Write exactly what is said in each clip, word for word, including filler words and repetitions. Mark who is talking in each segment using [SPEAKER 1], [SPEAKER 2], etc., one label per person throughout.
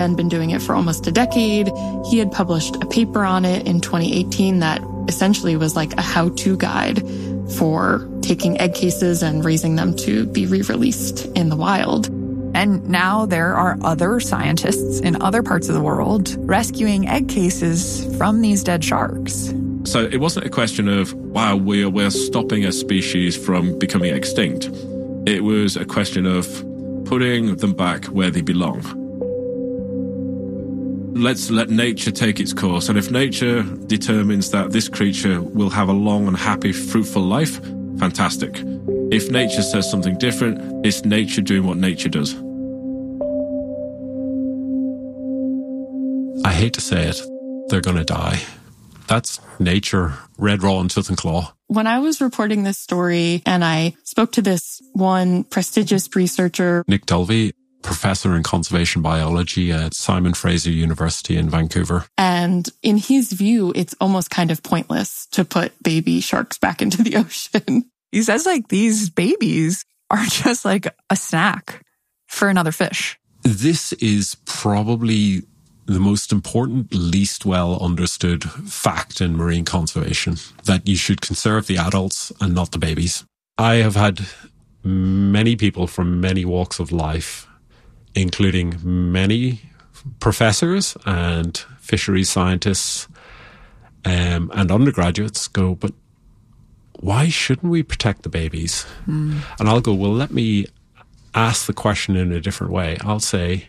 [SPEAKER 1] and been doing it for almost a decade. He had published a paper on it in twenty eighteen that essentially was like a how-to guide for taking egg cases and raising them to be re-released in the wild.
[SPEAKER 2] And now there are other scientists in other parts of the world rescuing egg cases from these dead sharks.
[SPEAKER 3] So it wasn't a question of, wow, we're, we're stopping a species from becoming extinct. It was a question of putting them back where they belong. Let's let nature take its course. And if nature determines that this creature will have a long and happy, fruitful life, fantastic. If nature says something different, it's nature doing what nature does.
[SPEAKER 4] I hate to say it, they're going to die. That's nature, red, raw, and tooth and claw.
[SPEAKER 1] When I was reporting this story and I spoke to this one prestigious researcher,
[SPEAKER 4] Nick Dulvey, professor in conservation biology at Simon Fraser University in Vancouver.
[SPEAKER 1] And in his view, it's almost kind of pointless to put baby sharks back into the ocean.
[SPEAKER 2] He says like these babies are just like a snack for another fish.
[SPEAKER 4] This is probably the most important, least well understood fact in marine conservation, that you should conserve the adults and not the babies. I have had many people from many walks of life, including many professors and fisheries scientists um, and undergraduates, go, but why shouldn't we protect the babies? Mm. And I'll go, well, let me ask the question in a different way. I'll say,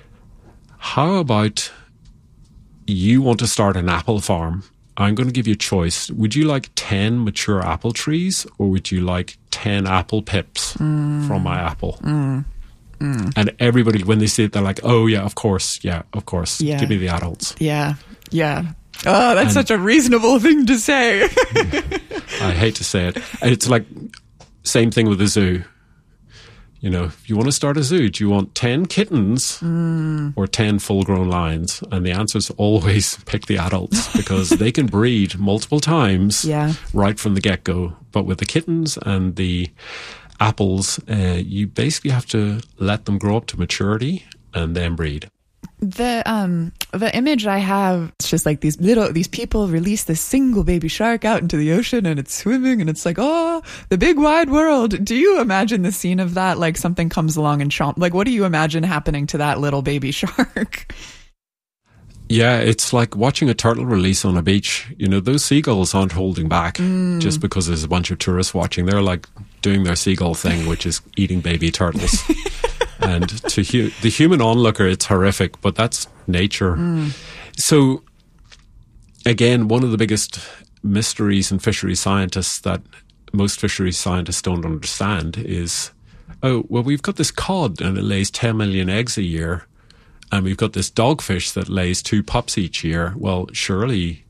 [SPEAKER 4] how about you want to start an apple farm? I'm going to give you a choice. Would you like ten mature apple trees, or would you like ten apple pips mm. from my apple? Mm. Mm. And everybody, when they see it, they're like, oh, yeah, of course. Yeah, of course.
[SPEAKER 2] Yeah.
[SPEAKER 4] Give me the adults.
[SPEAKER 2] Yeah. Yeah. Oh, that's and, such a reasonable thing to say.
[SPEAKER 4] I hate to say it. It's like, same thing with the zoo. You know, if you want to start a zoo, do you want ten kittens mm. or ten full-grown lions? And the answer is always pick the adults, because they can breed multiple times
[SPEAKER 2] yeah.
[SPEAKER 4] right from the get-go. But with the kittens and the apples, uh, you basically have to let them grow up to maturity and then breed.
[SPEAKER 2] The um the image I have, it's just like these little these people release this single baby shark out into the ocean and it's swimming and it's like, oh, the big wide world. Do you imagine the scene of that? Like something comes along and chomp. Like, what do you imagine happening to that little baby shark?
[SPEAKER 4] Yeah, it's like watching a turtle release on a beach. You know, those seagulls aren't holding back mm. just because there's a bunch of tourists watching. They're like doing their seagull thing, which is eating baby turtles. And to hu- the human onlooker, it's horrific, but that's nature. Mm. So, again, one of the biggest mysteries in fisheries scientists that most fisheries scientists don't understand is, oh, well, we've got this cod and it lays ten million eggs a year, and we've got this dogfish that lays two pups each year. Well, surely,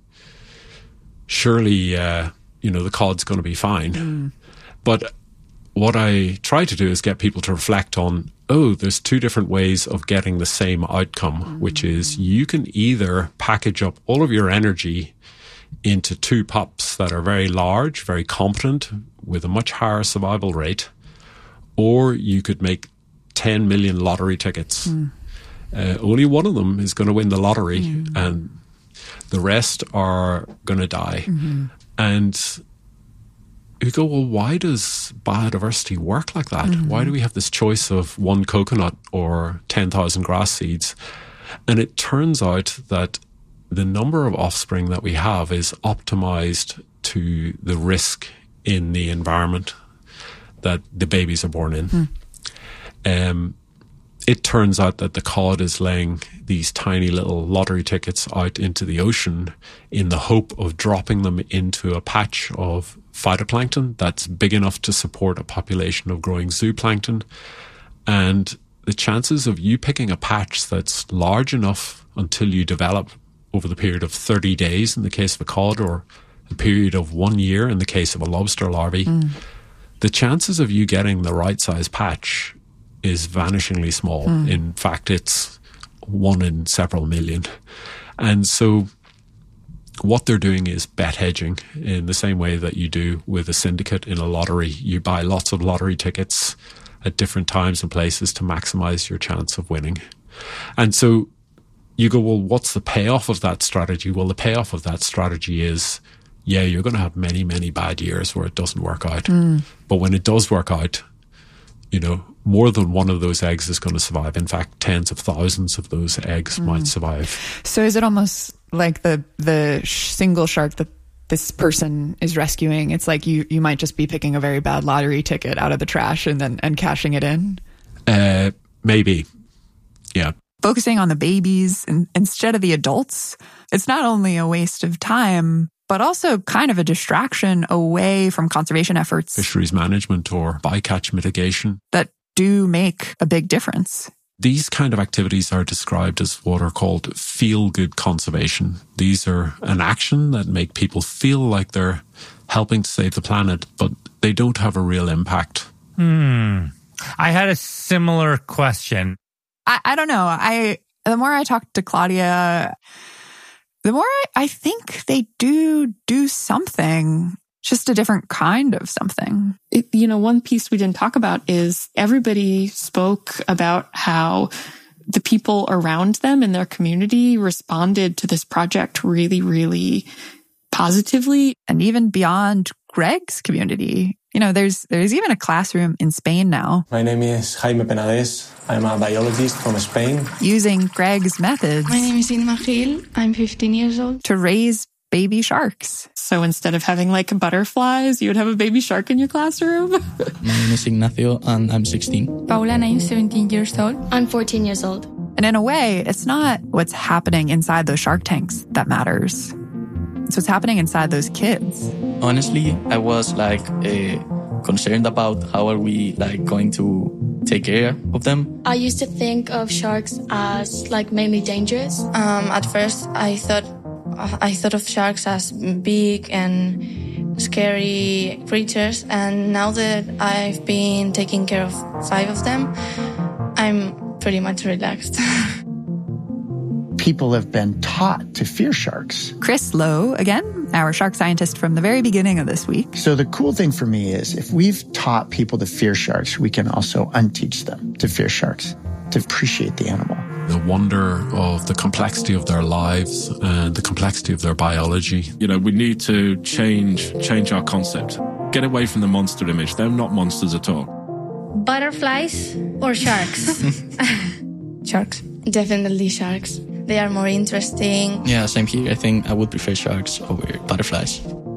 [SPEAKER 4] surely, uh, you know, the cod's going to be fine. Mm. But what I try to do is get people to reflect on, oh, there's two different ways of getting the same outcome, mm-hmm. which is you can either package up all of your energy into two pups that are very large, very competent, with a much higher survival rate, or you could make ten million lottery tickets. Mm. Uh, only one of them is going to win the lottery, mm. and the rest are going to die. Mm-hmm. And you go, well, why does biodiversity work like that? Mm-hmm. Why do we have this choice of one coconut or ten thousand grass seeds? And it turns out that the number of offspring that we have is optimized to the risk in the environment that the babies are born in. Mm. Um, it turns out that the cod is laying these tiny little lottery tickets out into the ocean in the hope of dropping them into a patch of phytoplankton that's big enough to support a population of growing zooplankton. And the chances of you picking a patch that's large enough until you develop over the period of thirty days in the case of a cod, or a period of one year in the case of a lobster larvae, mm. the chances of you getting the right size patch is vanishingly small. Mm. In fact, it's one in several million. And so what they're doing is bet hedging in the same way that you do with a syndicate in a lottery. You buy lots of lottery tickets at different times and places to maximize your chance of winning. And so you go, well, what's the payoff of that strategy? Well, the payoff of that strategy is, yeah, you're going to have many, many bad years where it doesn't work out. Mm. But when it does work out, you know, more than one of those eggs is going to survive. In fact, tens of thousands of those eggs mm. might survive.
[SPEAKER 2] So is it almost like the the single shark that this person is rescuing? It's like you, you might just be picking a very bad lottery ticket out of the trash and then and cashing it in?
[SPEAKER 4] Uh, maybe, yeah.
[SPEAKER 2] Focusing on the babies and, instead of the adults, it's not only a waste of time, but also kind of a distraction away from conservation efforts.
[SPEAKER 4] Fisheries management or bycatch mitigation.
[SPEAKER 2] That do make a big difference.
[SPEAKER 4] These kind of activities are described as what are called feel-good conservation. These are an action that make people feel like they're helping to save the planet, but they don't have a real impact.
[SPEAKER 5] Hmm. I had a similar question.
[SPEAKER 2] I, I don't know. I the more I talk to Claudia, the more I, I think they do do something, just a different kind of something.
[SPEAKER 1] It, you know, one piece we didn't talk about is everybody spoke about how the people around them in their community responded to this project really, really positively.
[SPEAKER 2] And even beyond Greg's community. You know, there's there's even a classroom in Spain now.
[SPEAKER 6] My name is Jaime Penades. I'm a biologist from Spain.
[SPEAKER 2] Using Greg's methods.
[SPEAKER 7] My name is Inma Gil. I'm fifteen years old.
[SPEAKER 2] To raise baby sharks.
[SPEAKER 1] So instead of having like butterflies, you would have a baby shark in your classroom.
[SPEAKER 8] My name is Ignacio and I'm sixteen.
[SPEAKER 7] Paula and I'm seventeen years old.
[SPEAKER 9] I'm fourteen years old.
[SPEAKER 2] And in a way, it's not what's happening inside those shark tanks that matters. It's what's happening inside those kids.
[SPEAKER 8] Honestly, I was like uh, concerned about how are we like going to take care of them.
[SPEAKER 9] I used to think of sharks as like mainly dangerous.
[SPEAKER 7] Um, at first, I thought I thought of sharks as big and scary creatures, and now that I've been taking care of five of them, I'm pretty much relaxed.
[SPEAKER 10] People have been taught to fear sharks.
[SPEAKER 2] Chris Lowe, again, our shark scientist from the very beginning of this week.
[SPEAKER 10] So the cool thing for me is if we've taught people to fear sharks, we can also unteach them to fear sharks, to appreciate the animal.
[SPEAKER 4] The wonder of the complexity of their lives and the complexity of their biology.
[SPEAKER 3] You know, we need to change change our concept. Get away from the monster image. They're not monsters at all.
[SPEAKER 9] Butterflies or sharks?
[SPEAKER 7] Sharks.
[SPEAKER 9] Definitely sharks.
[SPEAKER 7] They are more interesting.
[SPEAKER 8] Yeah, same here. I think I would prefer sharks over butterflies.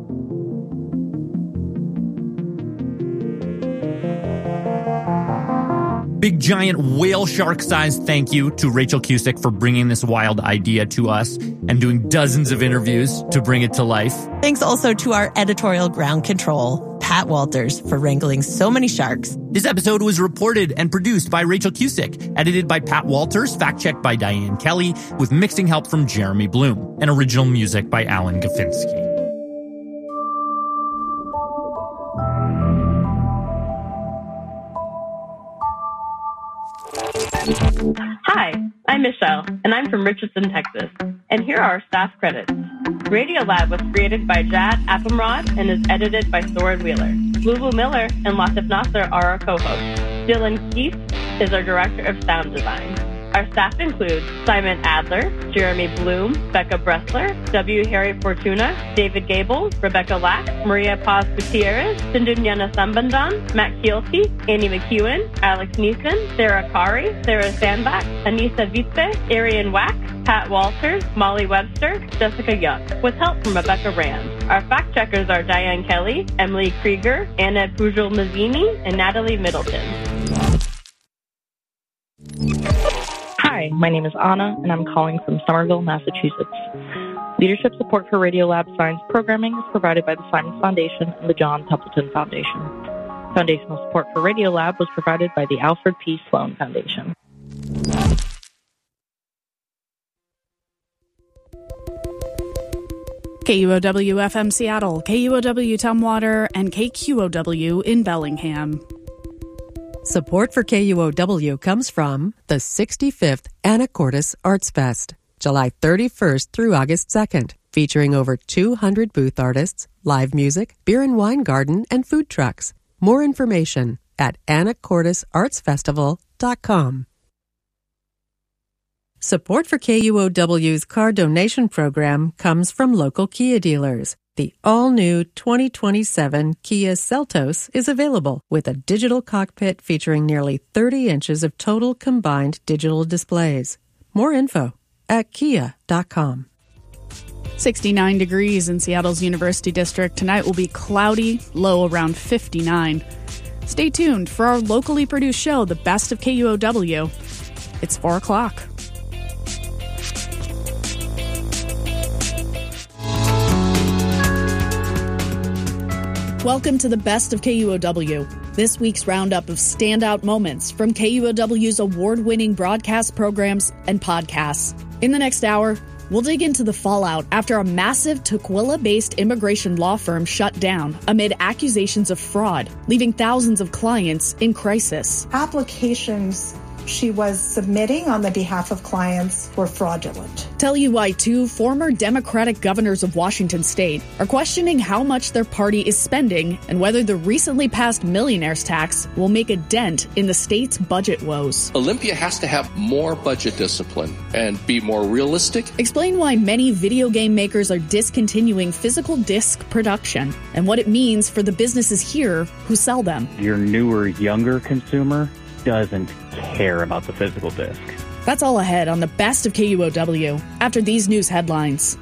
[SPEAKER 5] Big giant whale shark size thank you to Rachel Cusick for bringing this wild idea to us and doing dozens of interviews to bring it to life.
[SPEAKER 11] Thanks also to our editorial ground control, Pat Walters, for wrangling so many sharks.
[SPEAKER 5] This episode was reported and produced by Rachel Cusick, edited by Pat Walters, fact-checked by Diane Kelly, with mixing help from Jeremy Bloom, and original music by Alan Gafinsky.
[SPEAKER 12] Hi, I'm Michelle, and I'm from Richardson, Texas. And here are our staff credits. Radiolab was created by Jad Appamrod and is edited by Soren Wheeler. Lulu Miller and Latif Nasser are our co-hosts. Dylan Keith is our director of sound design. Our staff includes Simon Adler, Jeremy Bloom, Becca Bressler, W. Harry Fortuna, David Gable, Rebecca Lack, Maria Paz Gutierrez, Sindunyana Sambandan, Matt Kielty, Annie McEwen, Alex Neeson, Sarah Kari, Sarah Sandbach, Anissa Vitze, Arian Wack, Pat Walters, Molly Webster, Jessica Young, with help from Rebecca Rand. Our fact checkers are Diane Kelly, Emily Krieger, Anna Pujol-Mazzini, and Natalie Middleton.
[SPEAKER 13] Hi, my name is Anna, and I'm calling from Somerville, Massachusetts. Leadership support for Radiolab Science programming is provided by the Simons Foundation and the John Templeton Foundation. Foundational support for Radiolab was provided by the Alfred P. Sloan Foundation.
[SPEAKER 14] K U O W F M Seattle, K U O W Tumwater, and K Q O W in Bellingham.
[SPEAKER 15] Support for K U O W comes from the sixty-fifth Anacortes Arts Fest, July thirty-first through August second, featuring over two hundred booth artists, live music, beer and wine garden, and food trucks. More information at anacortes arts festival dot com. Support for K U O W's car donation program comes from local Kia dealers. The all-new twenty twenty-seven Kia Seltos is available with a digital cockpit featuring nearly thirty inches of total combined digital displays. More info at kia dot com.
[SPEAKER 14] sixty-nine degrees in Seattle's University District. Tonight will be cloudy, low around fifty-nine. Stay tuned for our locally produced show, The Best of K U O W. It's four o'clock. Welcome to the Best of K U O W, this week's roundup of standout moments from K U O W's award-winning broadcast programs and podcasts. In the next hour, we'll dig into the fallout after a massive Tukwila-based immigration law firm shut down amid accusations of fraud, leaving thousands of clients in crisis.
[SPEAKER 16] Applications she was submitting on the behalf of clients were fraudulent.
[SPEAKER 14] Tell you why two former Democratic governors of Washington state are questioning how much their party is spending and whether the recently passed millionaires tax will make a dent in the state's budget woes.
[SPEAKER 17] Olympia has to have more budget discipline and be more realistic.
[SPEAKER 14] Explain why many video game makers are discontinuing physical disc production and what it means for the businesses here who sell them.
[SPEAKER 18] Your newer, younger consumer doesn't care about the physical disc.
[SPEAKER 14] That's all ahead on the Best of K U O W after these news headlines.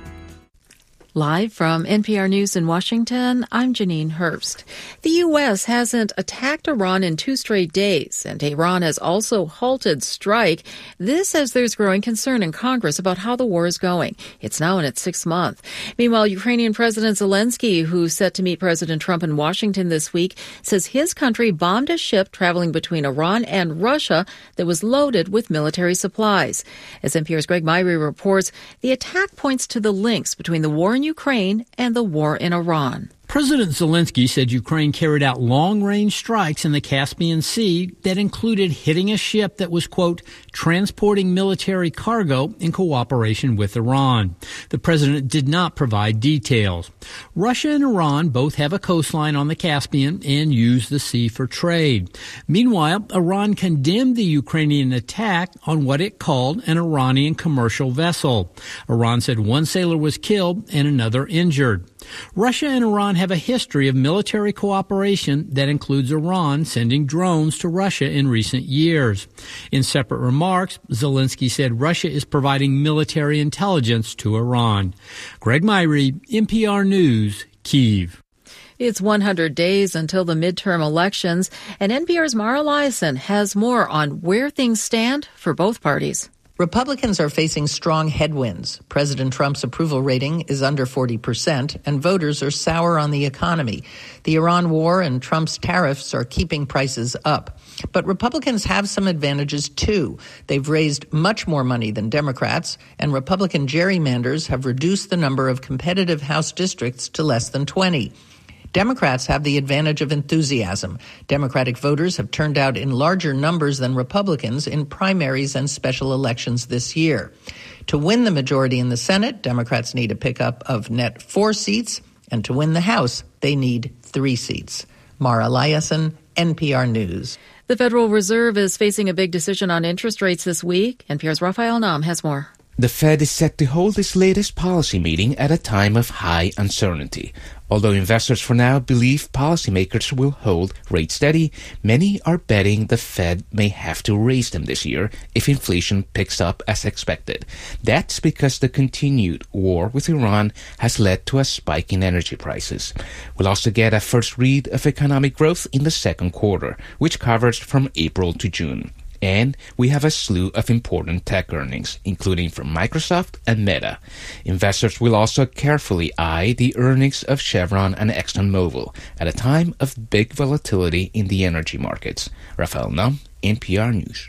[SPEAKER 19] Live from N P R News in Washington, I'm Janine Herbst. The U S hasn't attacked Iran in two straight days, and Iran has also halted strike. This as there's growing concern in Congress about how the war is going. It's now in its sixth month. Meanwhile, Ukrainian President Zelensky, who's set to meet President Trump in Washington this week, says his country bombed a ship traveling between Iran and Russia that was loaded with military supplies. As N P R's Greg Myrie reports, the attack points to the links between the war in Ukraine and the war in Iran.
[SPEAKER 20] President Zelensky said Ukraine carried out long-range strikes in the Caspian Sea that included hitting a ship that was, quote, transporting military cargo in cooperation with Iran. The president did not provide details. Russia and Iran both have a coastline on the Caspian and use the sea for trade. Meanwhile, Iran condemned the Ukrainian attack on what it called an Iranian commercial vessel. Iran said one sailor was killed and another injured. Russia and Iran have a history of military cooperation that includes Iran sending drones to Russia in recent years. In separate remarks, Zelensky said Russia is providing military intelligence to Iran. Greg Myrie, N P R News, Kyiv.
[SPEAKER 19] It's one hundred days until the midterm elections, and N P R's Mara Liasson has more on where things stand for both parties.
[SPEAKER 21] Republicans are facing strong headwinds. President Trump's approval rating is under forty percent, and voters are sour on the economy. The Iran war and Trump's tariffs are keeping prices up. But Republicans have some advantages, too. They've raised much more money than Democrats, and Republican gerrymanders have reduced the number of competitive House districts to less than twenty. Democrats have the advantage of enthusiasm. Democratic voters have turned out in larger numbers than Republicans in primaries and special elections this year. To win the majority in the Senate, Democrats need a pickup of net four seats, and to win the House, they need three seats. Mara Liasson, N P R News.
[SPEAKER 19] The Federal Reserve is facing a big decision on interest rates this week. N P R's Raphael Nam has more.
[SPEAKER 22] The Fed is set to hold its latest policy meeting at a time of high uncertainty. Although investors for now believe policymakers will hold rates steady, many are betting the Fed may have to raise them this year if inflation picks up as expected. That's because the continued war with Iran has led to a spike in energy prices. We'll also get a first read of economic growth in the second quarter, which covers from April to June. And we have a slew of important tech earnings, including from Microsoft and Meta. Investors will also carefully eye the earnings of Chevron and ExxonMobil at a time of big volatility in the energy markets. Raphael Nam, N P R News.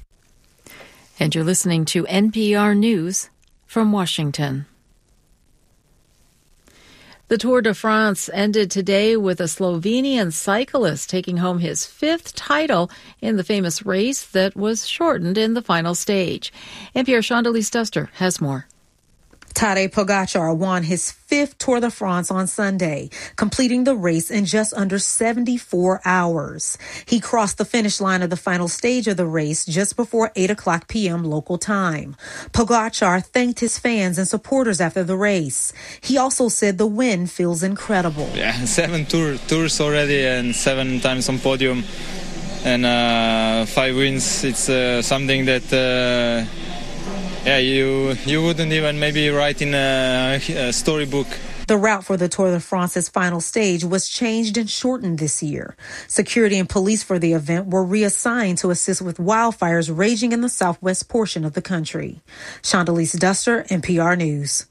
[SPEAKER 19] And you're listening to N P R News from Washington. The Tour de France ended today with a Slovenian cyclist taking home his fifth title in the famous race that was shortened in the final stage. N P R Shondalee Stuster has more.
[SPEAKER 1] Tadej Pogacar won his fifth Tour de France on Sunday, completing the race in just under seventy-four hours. He crossed the finish line of the final stage of the race just before eight o'clock p.m. local time. Pogacar thanked his fans and supporters after the race. He also said the win feels incredible.
[SPEAKER 6] Yeah, seven tour, tours already and seven times on podium and uh, five wins. It's uh, something that... Uh, Yeah, you you wouldn't even maybe write in a, a storybook.
[SPEAKER 1] The route for the Tour de France's final stage was changed and shortened this year. Security and police for the event were reassigned to assist with wildfires raging in the southwest portion of the country. Chandelice Duster, N P R News.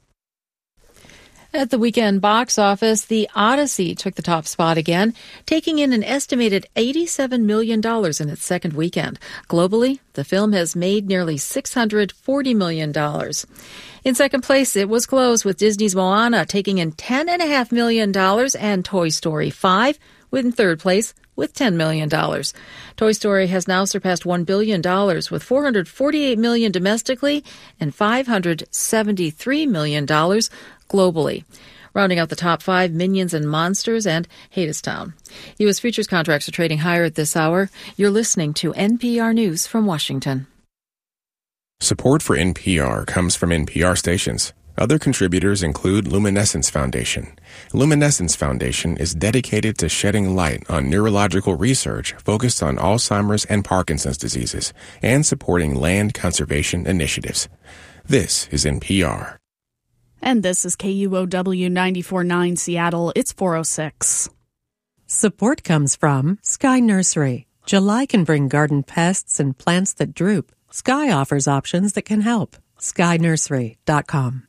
[SPEAKER 19] At the weekend box office, The Odyssey took the top spot again, taking in an estimated eighty-seven million dollars in its second weekend. Globally, the film has made nearly six hundred forty million dollars. In second place, it was close with Disney's Moana taking in ten point five million dollars and Toy Story five in third place with ten million dollars. Toy Story has now surpassed one billion dollars with four hundred forty-eight million dollars domestically and five hundred seventy-three million dollars globally. Rounding out the top five, Minions and Monsters and Hadestown. U S futures contracts are trading higher at this hour. You're listening to N P R News from Washington.
[SPEAKER 23] Support for N P R comes from N P R stations. Other contributors include Luminescence Foundation. Luminescence Foundation is dedicated to shedding light on neurological research focused on Alzheimer's and Parkinson's diseases and supporting land conservation initiatives. This is N P R.
[SPEAKER 14] And this is K U O W ninety-four point nine Seattle. It's four oh six.
[SPEAKER 15] Support comes from Sky Nursery. July can bring garden pests and plants that droop. Sky offers options that can help. sky nursery dot com.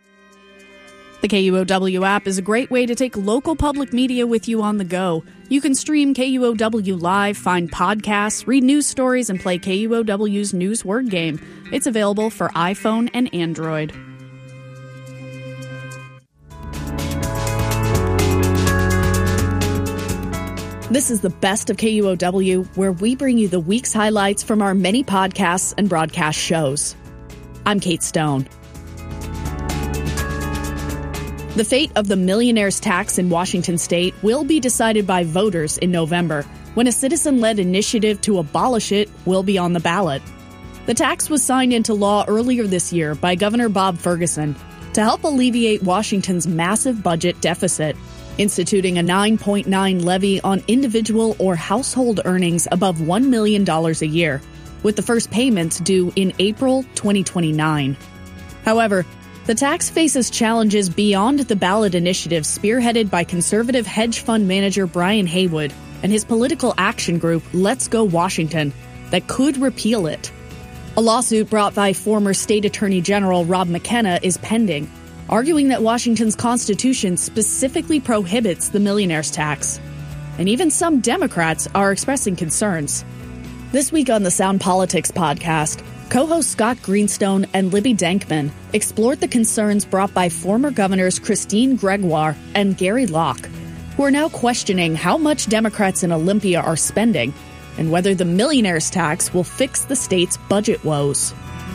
[SPEAKER 14] The K U O W app is a great way to take local public media with you on the go. You can stream K U O W live, find podcasts, read news stories, and play K U O W's news word game. It's available for iPhone and Android. This is the best of K U O W, where we bring you the week's highlights from our many podcasts and broadcast shows. I'm Kate Stone. The fate of the millionaire's tax in Washington state will be decided by voters in November, when a citizen-led initiative to abolish it will be on the ballot. The tax was signed into law earlier this year by Governor Bob Ferguson to help alleviate Washington's massive budget deficit, instituting a nine point nine levy on individual or household earnings above one million dollars a year, with the first payments due in April twenty twenty-nine. However, the tax faces challenges beyond the ballot initiative spearheaded by conservative hedge fund manager Brian Haywood and his political action group Let's Go Washington that could repeal it. A lawsuit brought by former State Attorney General Rob McKenna is pending, arguing that Washington's Constitution specifically prohibits the millionaire's tax. And even some Democrats are expressing concerns. This week on the Sound Politics podcast, co-hosts Scott Greenstone and Libby Denkman explored the concerns brought by former governors Christine Gregoire and Gary Locke, who are now questioning how much Democrats in Olympia are spending and whether the millionaire's tax will fix the state's budget woes.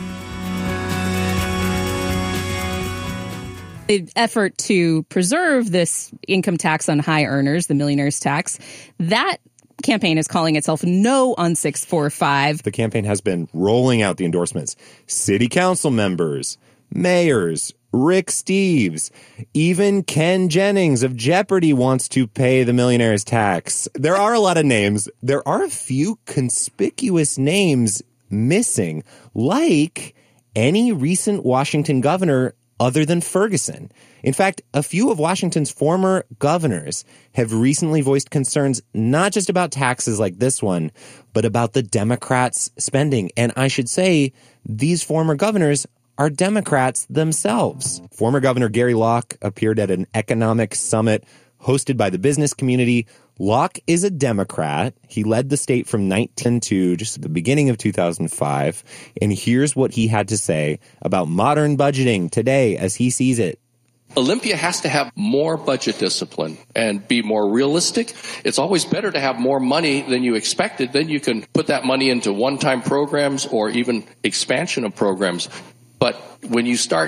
[SPEAKER 24] The effort to preserve this income tax on high earners, the millionaire's tax, that campaign is calling itself No on six forty-five.
[SPEAKER 25] The campaign has been rolling out the endorsements. City council members, mayors, Rick Steves, even Ken Jennings of Jeopardy wants to pay the millionaire's tax. There are a lot of names. There are a few conspicuous names missing, like any recent Washington governor other than Ferguson. In fact, a few of Washington's former governors have recently voiced concerns not just about taxes like this one, but about the Democrats' spending. And I should say, these former governors are Democrats themselves. Former Governor Gary Locke appeared at an economic summit hosted by the business community. Locke is a Democrat. He led the state from nineteen oh two, just at the beginning of two thousand five. And here's what he had to say about modern budgeting today as he sees it.
[SPEAKER 17] Olympia has to have more budget discipline and be more realistic. It's always better to have more money than you expected. Then you can put that money into one-time programs or even expansion of programs. But when you start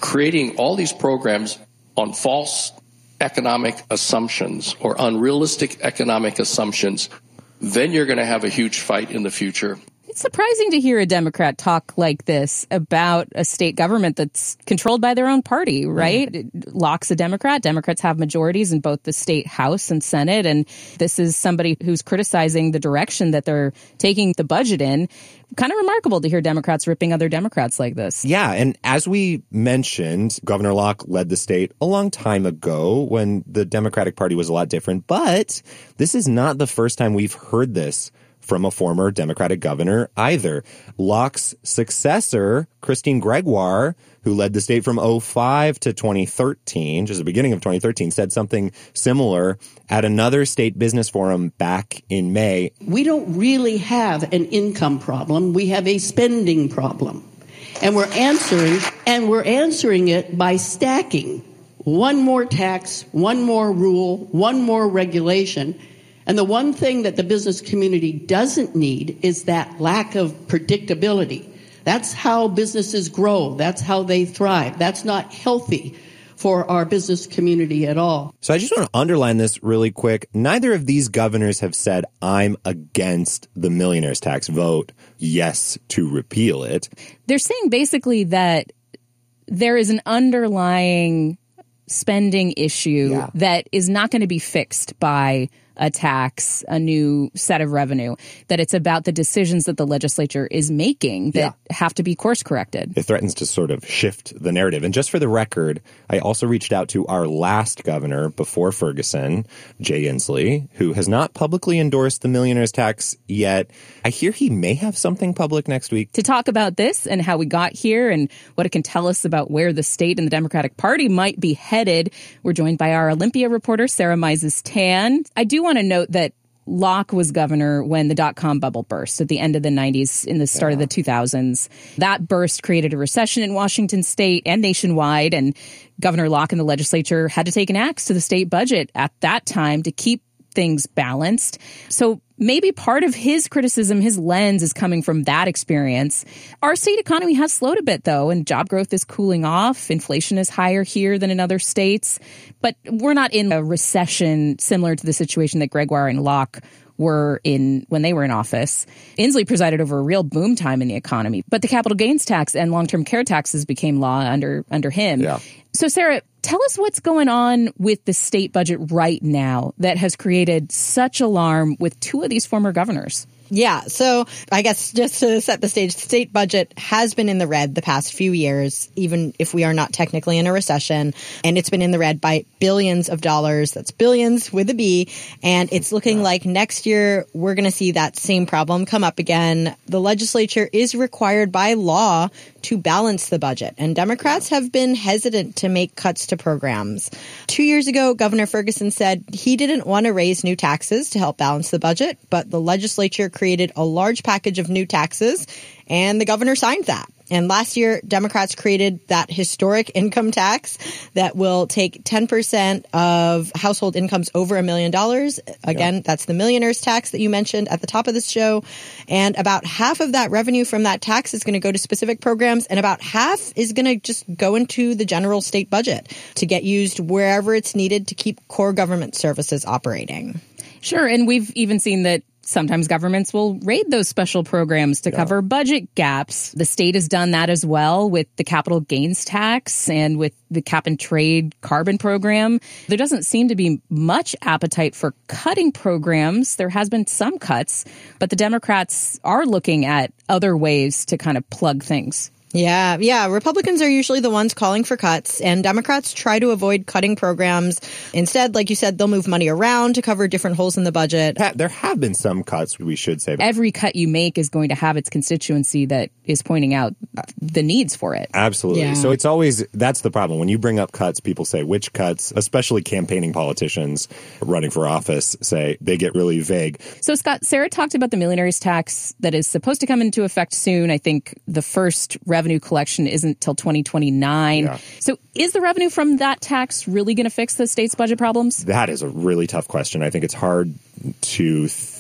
[SPEAKER 17] creating all these programs on false economic assumptions or unrealistic economic assumptions, then you're going to have a huge fight in the future.
[SPEAKER 24] It's surprising to hear a Democrat talk like this about a state government that's controlled by their own party, right? Mm. Locke's a Democrat. Democrats have majorities in both the state House and Senate. And this is somebody who's criticizing the direction that they're taking the budget in. Kind of remarkable to hear Democrats ripping other Democrats like this.
[SPEAKER 25] Yeah. And as we mentioned, Governor Locke led the state a long time ago when the Democratic Party was a lot different. But this is not the first time we've heard this from a former Democratic governor either. Locke's successor, Christine Gregoire, who led the state from oh five to twenty thirteen, just the beginning of twenty thirteen, said something similar at another state business forum back in May.
[SPEAKER 2] We don't really have an income problem. We have a spending problem. And we're answering, and we're answering it by stacking one more tax, one more rule, one more regulation. And the one thing that the business community doesn't need is that lack of predictability. That's how businesses grow. That's how they thrive. That's not healthy for our business community at all.
[SPEAKER 25] So I just want to underline this really quick. Neither of these governors have said, I'm against the millionaire's tax. Vote yes to repeal it.
[SPEAKER 24] They're saying basically that there is an underlying spending issue yeah. that is not going to be fixed by a tax, a new set of revenue, that it's about the decisions that the legislature is making that yeah. have to be course corrected.
[SPEAKER 25] It threatens to sort of shift the narrative. And just for the record, I also reached out to our last governor before Ferguson, Jay Inslee, who has not publicly endorsed the millionaire's tax yet. I hear he may have something public next week.
[SPEAKER 24] To talk about this and how we got here and what it can tell us about where the state and the Democratic Party might be headed, we're joined by our Olympia reporter, Sarah Mises-Tan. I do want to note that Locke was governor when the dot-com bubble burst at the end of the nineties, in the start yeah. of the two thousands. That burst created a recession in Washington state and nationwide, and Governor Locke and the legislature had to take an axe to the state budget at that time to keep things balanced. So maybe part of his criticism, his lens, is coming from that experience. Our state economy has slowed a bit, though, and job growth is cooling off. Inflation is higher here than in other states. But we're not in a recession similar to the situation that Gregoire and Locke were in when they were in office. Inslee presided over a real boom time in the economy. But the capital gains tax and long-term care taxes became law under under him.
[SPEAKER 25] Yeah.
[SPEAKER 24] So, Sarah, tell us what's going on with the state budget right now that has created such alarm with two of these former governors.
[SPEAKER 3] Yeah. So I guess just to set the stage, the state budget has been in the red the past few years, even if we are not technically in a recession. And it's been in the red by billions of dollars. That's billions with a B. And it's looking like next year we're going to see that same problem come up again. The legislature is required by law to balance the budget. And Democrats have been hesitant to make cuts to programs. Two years ago, Governor Ferguson said he didn't want to raise new taxes to help balance the budget, but the legislature created a large package of new taxes, and the governor signed that. And last year, Democrats created that historic income tax that will take ten percent of household incomes over a million dollars. Again, yeah. that's the millionaire's tax that you mentioned at the top of this show. And about half of that revenue from that tax is going to go to specific programs, and about half is going to just go into the general state budget to get used wherever it's needed to keep core government services operating.
[SPEAKER 24] Sure. And we've even seen that sometimes governments will raid those special programs to yeah. cover budget gaps. The state has done that as well with the capital gains tax and with the cap and trade carbon program. There doesn't seem to be much appetite for cutting programs. There has been some cuts, but the Democrats are looking at other ways to kind of plug things.
[SPEAKER 3] Yeah, yeah. Republicans are usually the ones calling for cuts, and Democrats try to avoid cutting programs. Instead, like you said, they'll move money around to cover different holes in the budget.
[SPEAKER 25] There have been some cuts, we should say.
[SPEAKER 24] Every cut you make is going to have its constituency that is pointing out the needs for it.
[SPEAKER 25] Absolutely. Yeah. So it's always, that's the problem. When you bring up cuts, people say which cuts, especially campaigning politicians running for office, say they get really vague.
[SPEAKER 24] So, Scott, Sarah talked about the millionaire's tax that is supposed to come into effect soon. I think the first revenue Revenue collection isn't till twenty twenty-nine. Yeah. So is the revenue from that tax really going to fix the state's budget problems?
[SPEAKER 25] That is a really tough question. I think it's hard to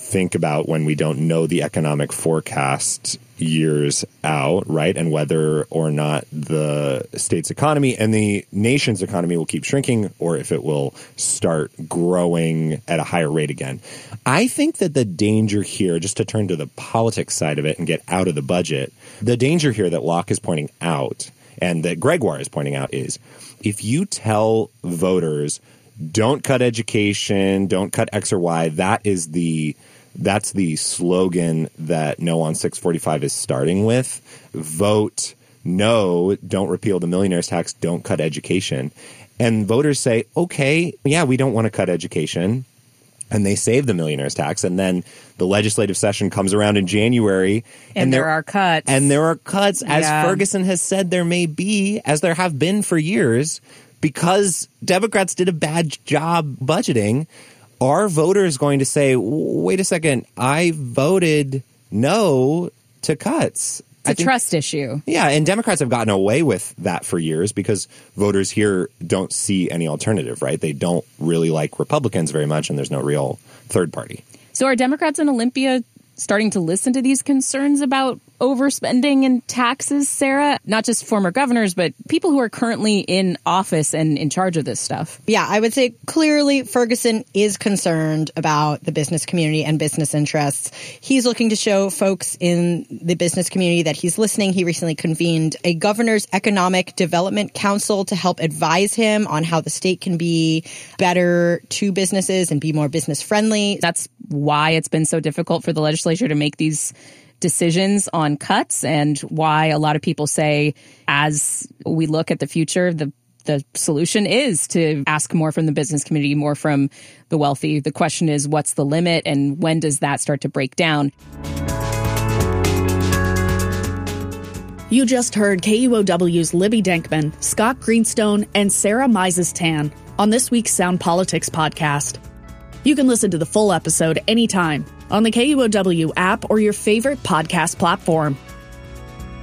[SPEAKER 25] think about when we don't know the economic forecast years out, right? And whether or not the state's economy and the nation's economy will keep shrinking or if it will start growing at a higher rate again. I think that the danger here, just to turn to the politics side of it and get out of the budget, the danger here that Locke is pointing out and that Gregoire is pointing out is if you tell voters, don't cut education, don't cut X or Y, that is the That's the slogan that No on six forty-five is starting with. Vote no, don't repeal the millionaire's tax, don't cut education. And voters say, okay, yeah, we don't want to cut education. And they save the millionaire's tax. And then the legislative session comes around in January.
[SPEAKER 24] And, and there, there are cuts.
[SPEAKER 25] And there are cuts, as
[SPEAKER 24] yeah.
[SPEAKER 25] Ferguson has said there may be, as there have been for years, because Democrats did a bad job budgeting. Are voters going to say, wait a second, I voted no to cuts?
[SPEAKER 24] It's a think, trust issue.
[SPEAKER 25] Yeah, and Democrats have gotten away with that for years because voters here don't see any alternative, right? They don't really like Republicans very much, and there's no real third party.
[SPEAKER 24] So are Democrats in Olympia starting to listen to these concerns about overspending and taxes, Sarah? Not just former governors, but people who are currently in office and in charge of this stuff.
[SPEAKER 3] Yeah, I would say clearly Ferguson is concerned about the business community and business interests. He's looking to show folks in the business community that he's listening. He recently convened a governor's economic development council to help advise him on how the state can be better to businesses and be more business friendly.
[SPEAKER 24] That's why it's been so difficult for the legislature to make these decisions on cuts, and why a lot of people say, as we look at the future, the the solution is to ask more from the business community, more from the wealthy. The question is, what's the limit, and when does that start to break down?
[SPEAKER 14] You just heard K U O W's Libby Denkman, Scott Greenstone, and Sarah Mises-Tan on this week's Sound Politics podcast. You can listen to the full episode anytime on the K U O W app or your favorite podcast platform.